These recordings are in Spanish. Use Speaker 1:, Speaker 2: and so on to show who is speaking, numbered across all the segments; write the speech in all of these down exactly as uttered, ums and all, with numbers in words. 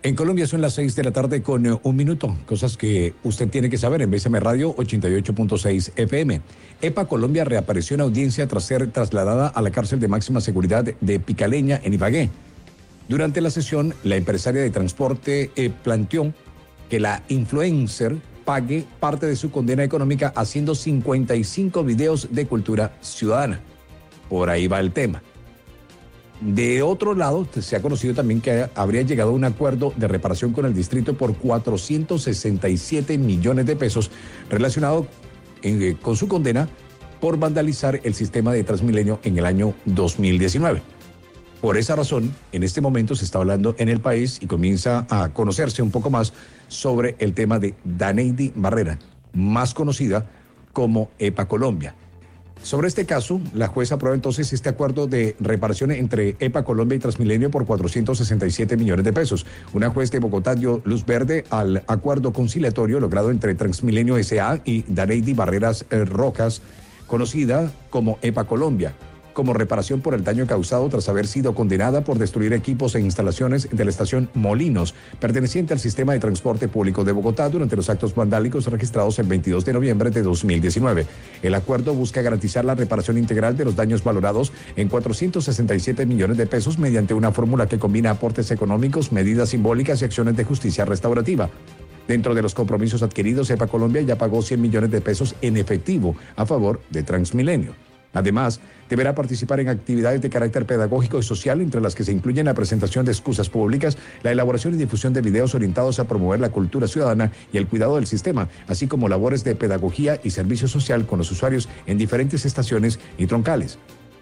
Speaker 1: En Colombia son las seis de la tarde con eh, un minuto. Cosas que usted tiene que saber en B S M Radio ochenta y ocho punto seis F M. EPA Colombia reapareció en audiencia tras ser trasladada a la cárcel de máxima seguridad de Picaleña en Ibagué. Durante la sesión, la empresaria de transporte eh, planteó que la influencer pague parte de su condena económica haciendo cincuenta y cinco videos de cultura ciudadana. Por ahí va el tema. De otro lado, se ha conocido también que habría llegado a un acuerdo de reparación con el distrito por cuatrocientos sesenta y siete millones de pesos relacionado en, con su condena por vandalizar el sistema de Transmilenio en el año dos mil diecinueve. Por esa razón, en este momento se está hablando en el país y comienza a conocerse un poco más sobre el tema de Daneidi Barrera, más conocida como EPA Colombia. Sobre este caso, la jueza aprueba entonces este acuerdo de reparación entre EPA Colombia y Transmilenio por cuatrocientos sesenta y siete millones de pesos. Una juez de Bogotá dio luz verde al acuerdo conciliatorio logrado entre Transmilenio S A y Daneidi Barreras eh, Rojas, conocida como EPA Colombia, como reparación por el daño causado tras haber sido condenada por destruir equipos e instalaciones de la estación Molinos, perteneciente al sistema de transporte público de Bogotá durante los actos vandálicos registrados el veintidós de noviembre de dos mil diecinueve. El acuerdo busca garantizar la reparación integral de los daños valorados en cuatrocientos sesenta y siete millones de pesos mediante una fórmula que combina aportes económicos, medidas simbólicas y acciones de justicia restaurativa. Dentro de los compromisos adquiridos, EPA Colombia ya pagó cien millones de pesos en efectivo a favor de Transmilenio. Además, deberá participar en actividades de carácter pedagógico y social, entre las que se incluyen la presentación de excusas públicas, la elaboración y difusión de videos orientados a promover la cultura ciudadana y el cuidado del sistema, así como labores de pedagogía y servicio social con los usuarios en diferentes estaciones y troncales.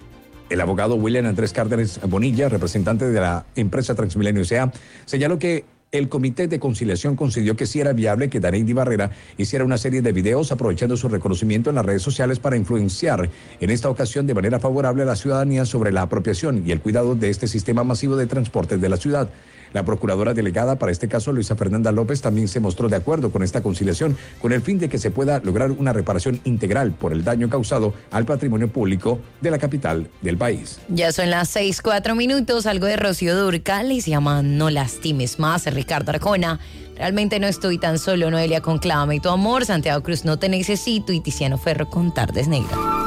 Speaker 1: El abogado William Andrés Cárdenas Bonilla, representante de la empresa Transmilenio S A, señaló que el Comité de Conciliación consideró que sí era viable que Daneidi Barrera hiciera una serie de videos aprovechando su reconocimiento en las redes sociales para influenciar, en esta ocasión de manera favorable a la ciudadanía, sobre la apropiación y el cuidado de este sistema masivo de transporte de la ciudad. La procuradora delegada para este caso, Luisa Fernanda López, también se mostró de acuerdo con esta conciliación con el fin de que se pueda lograr una reparación integral por el daño causado al patrimonio público de la capital del país.
Speaker 2: Ya son las seis, cuatro minutos, algo de Rocío Dúrcal y se llama No lastimes más, Ricardo Arjona. Realmente no estoy tan solo, Noelia con Clávame tu amor, Santiago Cruz No te necesito y Tiziano Ferro con Tardes Negras.